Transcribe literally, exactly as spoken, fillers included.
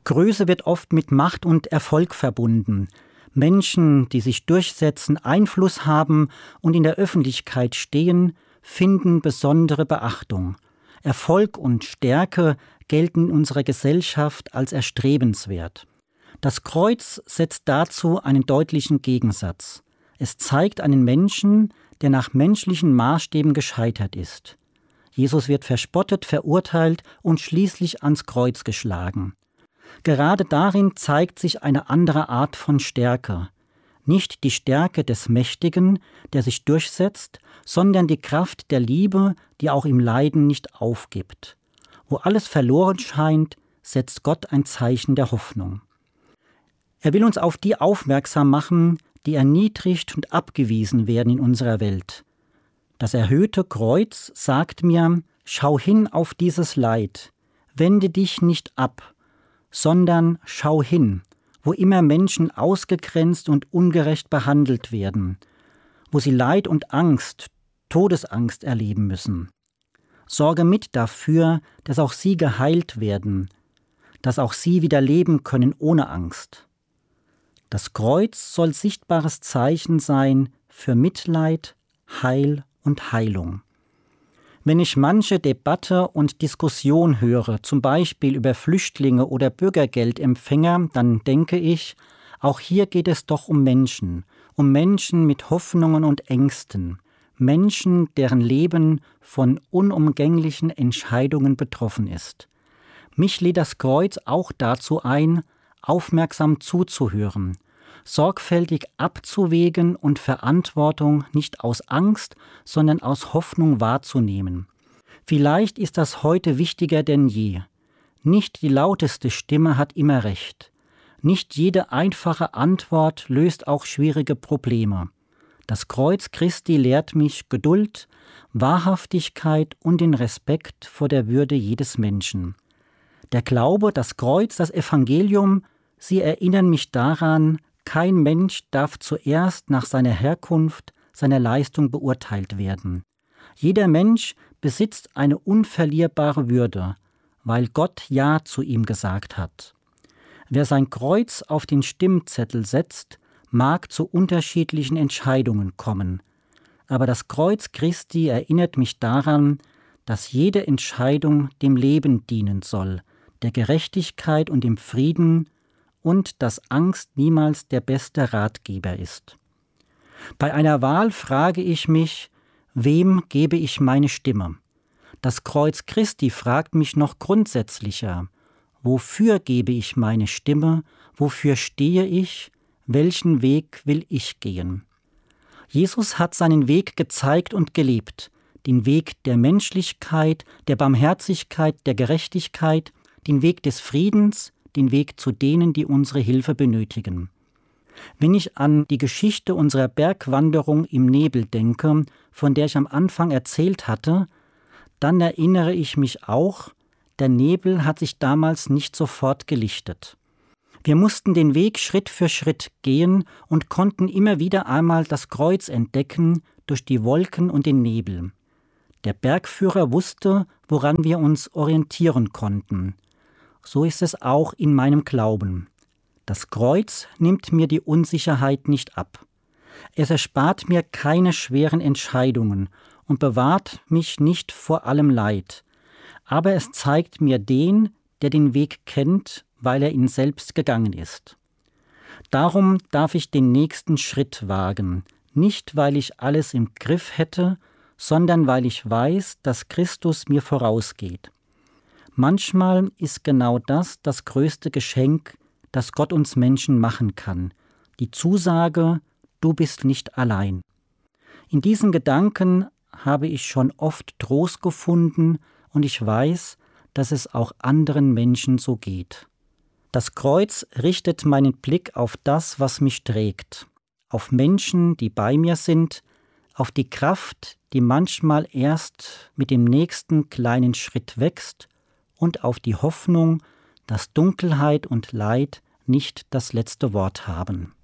Größe wird oft mit Macht und Erfolg verbunden. Menschen, die sich durchsetzen, Einfluss haben und in der Öffentlichkeit stehen, finden besondere Beachtung. Erfolg und Stärke gelten in unserer Gesellschaft als erstrebenswert. Das Kreuz setzt dazu einen deutlichen Gegensatz. Es zeigt einen Menschen, der nach menschlichen Maßstäben gescheitert ist. Jesus wird verspottet, verurteilt und schließlich ans Kreuz geschlagen. Gerade darin zeigt sich eine andere Art von Stärke. Nicht die Stärke des Mächtigen, der sich durchsetzt, sondern die Kraft der Liebe, die auch im Leiden nicht aufgibt. Wo alles verloren scheint, setzt Gott ein Zeichen der Hoffnung. Er will uns auf die aufmerksam machen, die erniedrigt und abgewiesen werden in unserer Welt. Das erhöhte Kreuz sagt mir, schau hin auf dieses Leid, wende dich nicht ab, sondern schau hin, wo immer Menschen ausgegrenzt und ungerecht behandelt werden, wo sie Leid und Angst, Todesangst erleben müssen. Sorge mit dafür, dass auch sie geheilt werden, dass auch sie wieder leben können ohne Angst. Das Kreuz soll sichtbares Zeichen sein für Mitleid, Heil und Heilung. Wenn ich manche Debatte und Diskussion höre, zum Beispiel über Flüchtlinge oder Bürgergeldempfänger, dann denke ich, auch hier geht es doch um Menschen, um Menschen mit Hoffnungen und Ängsten, Menschen, deren Leben von unumgänglichen Entscheidungen betroffen ist. Mich lädt das Kreuz auch dazu ein, aufmerksam zuzuhören, sorgfältig abzuwägen und Verantwortung nicht aus Angst, sondern aus Hoffnung wahrzunehmen. Vielleicht ist das heute wichtiger denn je. Nicht die lauteste Stimme hat immer recht. Nicht jede einfache Antwort löst auch schwierige Probleme. Das Kreuz Christi lehrt mich Geduld, Wahrhaftigkeit und den Respekt vor der Würde jedes Menschen. Der Glaube, das Kreuz, das Evangelium, sie erinnern mich daran, kein Mensch darf zuerst nach seiner Herkunft, seiner Leistung beurteilt werden. Jeder Mensch besitzt eine unverlierbare Würde, weil Gott Ja zu ihm gesagt hat. Wer sein Kreuz auf den Stimmzettel setzt, mag zu unterschiedlichen Entscheidungen kommen. Aber das Kreuz Christi erinnert mich daran, dass jede Entscheidung dem Leben dienen soll, der Gerechtigkeit und dem Frieden, und dass Angst niemals der beste Ratgeber ist. Bei einer Wahl frage ich mich, wem gebe ich meine Stimme? Das Kreuz Christi fragt mich noch grundsätzlicher, wofür gebe ich meine Stimme, wofür stehe ich, welchen Weg will ich gehen? Jesus hat seinen Weg gezeigt und gelebt, den Weg der Menschlichkeit, der Barmherzigkeit, der Gerechtigkeit, den Weg des Friedens, den Weg zu denen, die unsere Hilfe benötigen. Wenn ich an die Geschichte unserer Bergwanderung im Nebel denke, von der ich am Anfang erzählt hatte, dann erinnere ich mich auch, der Nebel hat sich damals nicht sofort gelichtet. Wir mussten den Weg Schritt für Schritt gehen und konnten immer wieder einmal das Kreuz entdecken durch die Wolken und den Nebel. Der Bergführer wusste, woran wir uns orientieren konnten. So ist es auch in meinem Glauben. Das Kreuz nimmt mir die Unsicherheit nicht ab. Es erspart mir keine schweren Entscheidungen und bewahrt mich nicht vor allem Leid. Aber es zeigt mir den, der den Weg kennt, weil er ihn selbst gegangen ist. Darum darf ich den nächsten Schritt wagen, nicht weil ich alles im Griff hätte, sondern weil ich weiß, dass Christus mir vorausgeht. Manchmal ist genau das das größte Geschenk, das Gott uns Menschen machen kann, die Zusage, du bist nicht allein. In diesen Gedanken habe ich schon oft Trost gefunden und ich weiß, dass es auch anderen Menschen so geht. Das Kreuz richtet meinen Blick auf das, was mich trägt, auf Menschen, die bei mir sind, auf die Kraft, die manchmal erst mit dem nächsten kleinen Schritt wächst, und auf die Hoffnung, dass Dunkelheit und Leid nicht das letzte Wort haben.